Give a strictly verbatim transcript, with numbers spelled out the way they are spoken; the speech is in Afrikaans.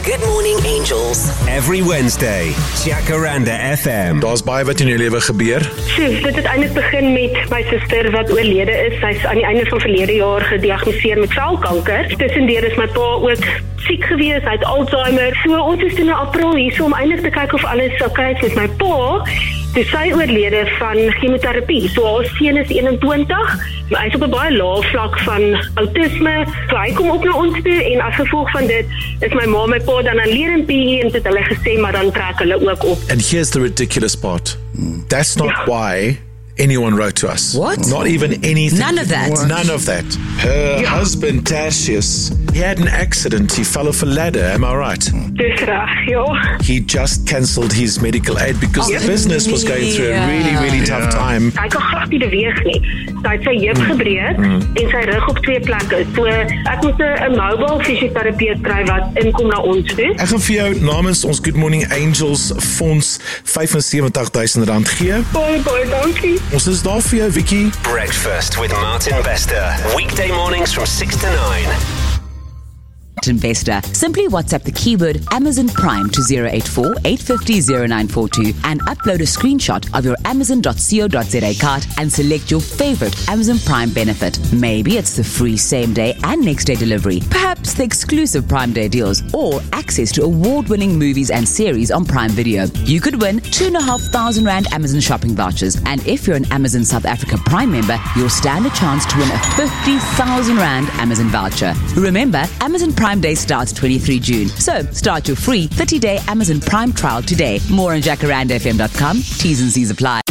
Good Morning Angels. Every Wednesday, Jacaranda F M. Daar's baie wat in jou lewe gebeur. Sjoe, dit het eintlik begin met my suster wat oorlede is. Sy's aan die einde van verlede jaar gediagnoseer met velkanker. Tussendeur is my pa ook siek gewees, hy het Alzheimer. So ons is toen in April hier so om eintlik te kyk of alles oké is met my pa. Toe sy oorlede van chemoterapie. So haar seun is eenentwintig, maar hy is op 'n baie lae vlak van autisme. So hy kom ook na ons toe en as gevolg van dit is my ma my pa dan aan leer in P E en het hulle gesê maar dan trek hulle ook op. And here's the ridiculous part. That's not Yeah. why anyone wrote to us. What? Not even anything. None of that? What? None of that. Her Yeah. husband, Tertius, he had an accident. He fell off a ladder. Am I right? Dis reg, ja. He just cancelled his medical aid because Oh, the business was going through a really, really tough time. Hy kan glad nie beweeg nie. Sy het sy heup gebreek en sy rug op twee plekke. So ek moes 'n 'n mobile fisioterapeut kry wat inkom na ons toe. Ek gaan vir jou namens ons Good Morning Angels fonds vyf en sewentig duisend rand gee. Baie baie dankie. Ons is daar vir jou, Vicky. Breakfast with Martin Bester. Weekday mornings from six to nine. Investor. Simply WhatsApp the keyword Amazon Prime to zero eight four, eight five zero, zero nine four two and upload a screenshot of your amazon dot co dot za card and select your favorite Amazon Prime benefit. Maybe it's the free same day and next day delivery, perhaps the exclusive Prime Day deals, or access to award-winning movies and series on Prime Video. You could win two and a half thousand rand Amazon shopping vouchers, and if you're an Amazon South Africa Prime member, you'll stand a chance to win a fifty thousand rand Amazon voucher. Remember, Amazon Prime Day starts twenty-third of June. So start your free thirty-day Amazon Prime trial today. More on jacaranda f m dot com. T's and C's apply.